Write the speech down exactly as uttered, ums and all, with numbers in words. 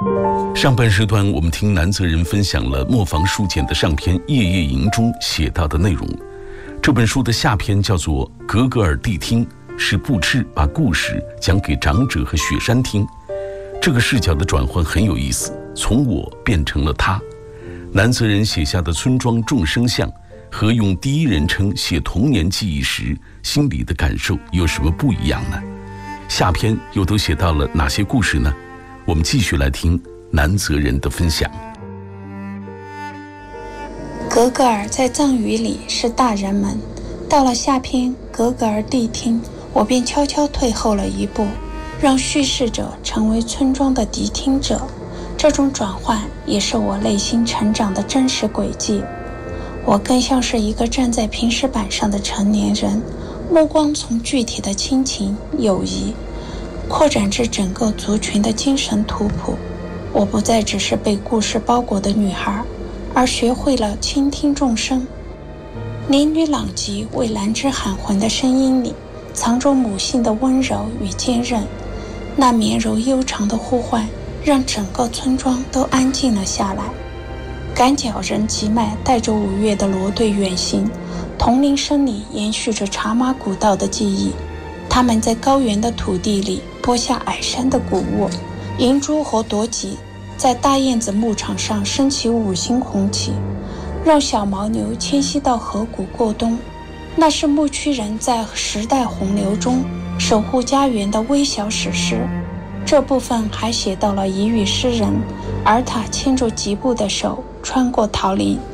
上半时段我们听南泽人分享了磨坊书简的上篇《夜夜吟》中写到的内容。这本书的下篇叫做《格格尔谛听》，是布赤把故事讲给长者和雪山听。这个视角的转换很有意思，从我变成了他。南泽人写下的村庄众生相和用第一人称写童年记忆时心里的感受有什么不一样呢？下篇又都写到了哪些故事呢？我们继续来听南泽人的分享。 格格尔在藏语里是大人们，到了下篇格格尔谛听，我便悄悄退后了一步，让叙事者成为村庄的谛听者。这种转换也是我内心成长的真实轨迹。我更像是一个站在平石板上的成年人，目光从具体的亲情、友谊扩展至整个族群的精神图谱。我不再只是被故事包裹的女孩，而学会了倾听众生。林女朗极为兰芝喊魂的声音里，藏着母性的温柔与坚韧。那绵柔悠长的呼唤，让整个村庄都安静了下来。赶脚人吉麦带着五月的罗队远行，铜铃声里延续着茶马古道的记忆。他们在高原的土地里播下矮山的谷物，银珠和夺吉在大燕子牧场上升起五星红旗，让小牦牛迁徙到河谷过冬。那是牧区人在时代洪流中守护家园的微小史诗。这部分还写到了彝语诗人尔塔牵着吉布的手穿过桃林，